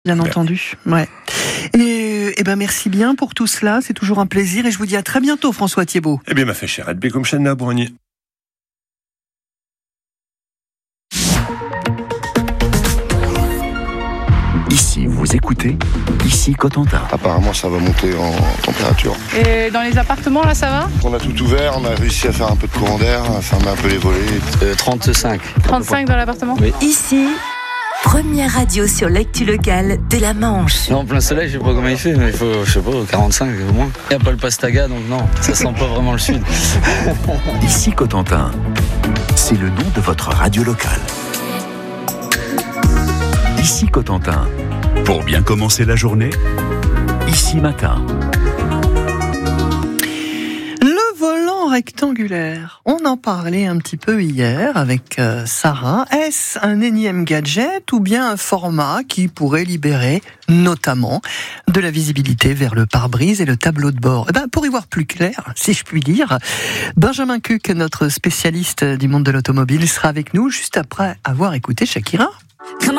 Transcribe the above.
Bien entendu, ouais. Et ben merci bien pour tout cela, c'est toujours un plaisir et je vous dis à très bientôt François Thiebaud. Eh bien, ma fait cher, comme Channa Bournier. Ici, vous écoutez, ici Cotentin. Apparemment, ça va monter en température. Et dans les appartements, là, ça va ? On a tout ouvert, on a réussi à faire un peu de courant d'air, à fermer un peu les volets. 35. 35 dans l'appartement ? Oui. Ici, première radio sur l'actu locale de la Manche. Non, en plein soleil, je sais pas comment il fait, mais il faut, je sais pas, 45 au moins. Il n'y a pas le pastaga, donc non, ça sent pas vraiment le sud. Ici Cotentin, c'est le nom de votre radio locale. Ici Cotentin, pour bien commencer la journée, ici matin. Le volant rectangulaire, on en parlait un petit peu hier avec Sarah. Est-ce un énième gadget ou bien un format qui pourrait libérer notamment de la visibilité vers le pare-brise et le tableau de bord? Pour y voir plus clair, si je puis dire, Benjamin Cuc, notre spécialiste du monde de l'automobile, sera avec nous juste après avoir écouté Shakira.